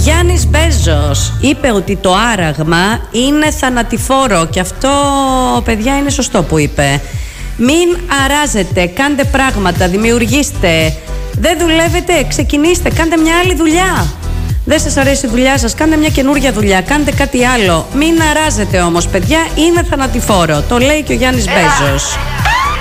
Γιάννης Μπέζος είπε ότι το άραγμα είναι θανατηφόρο. Και αυτό, παιδιά, είναι σωστό που είπε. Μην αράζετε, κάντε πράγματα, δημιουργήστε. Δεν δουλεύετε, ξεκινήστε, κάντε μια άλλη δουλειά. Δεν σας αρέσει η δουλειά σας, κάντε μια καινούργια δουλειά, κάντε κάτι άλλο. Μην αράζετε όμως, παιδιά, είναι θανατηφόρο. Το λέει και ο Γιάννης Μπέζος.